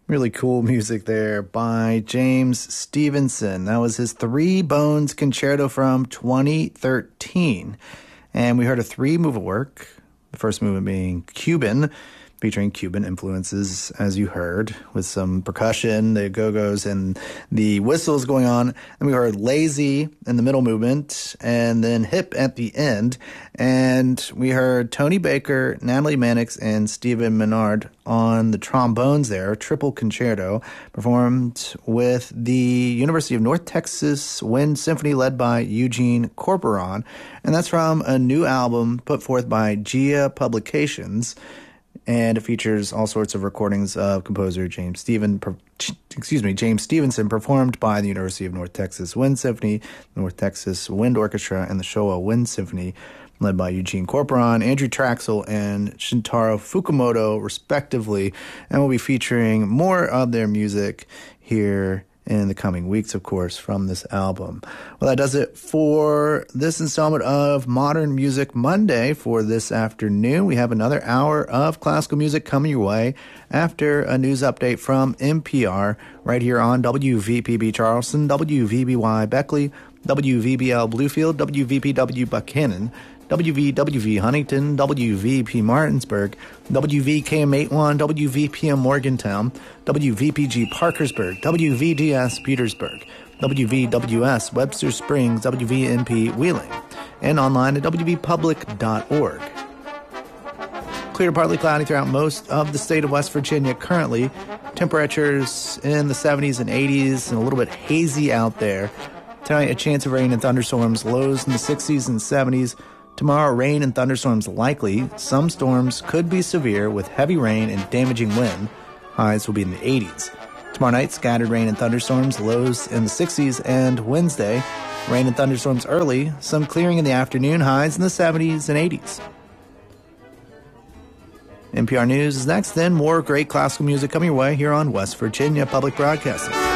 Really cool music there by James Stevenson. That was his Three Bones Concerto from 2013. And we heard a three-movement work, the first movement being Cuban, featuring Cuban influences, as you heard, with some percussion, the go-go's, and the whistles going on. And we heard Lazy in the middle movement, and then Hip at the end. And we heard Tony Baker, Natalie Mannix, and Stephen Menard on the trombones there, triple concerto, performed with the University of North Texas Wind Symphony led by Eugene Corporon. And that's from a new album put forth by Gia Publications. And it features all sorts of recordings of composer James Stevenson, performed by the University of North Texas Wind Symphony, North Texas Wind Orchestra, and the Showa Wind Symphony, led by Eugene Corporon, Andrew Traxel, and Shintaro Fukumoto, respectively. And we'll be featuring more of their music here in the coming weeks, of course, from this album. Well, that does it for this installment of Modern Music Monday for this afternoon. We have another hour of classical music coming your way after a news update from NPR right here on WVPB Charleston, WVBY Beckley, WVBL Bluefield, WVPW Buchanan, WVWV Huntington, WVP Martinsburg, WVKM81, WVPM Morgantown, WVPG Parkersburg, WVDS Petersburg, WVWS Webster Springs, WVNP Wheeling, and online at wvpublic.org. Clear to partly cloudy throughout most of the state of West Virginia currently. Temperatures in the 70s and 80s and a little bit hazy out there. Tonight, a chance of rain and thunderstorms, lows in the 60s and 70s. Tomorrow, rain and thunderstorms likely. Some storms could be severe with heavy rain and damaging wind. Highs will be in the 80s. Tomorrow night, scattered rain and thunderstorms, lows in the 60s. And Wednesday, rain and thunderstorms early. Some clearing in the afternoon, highs in the 70s and 80s. NPR News is next, then more great classical music coming your way here on West Virginia Public Broadcasting.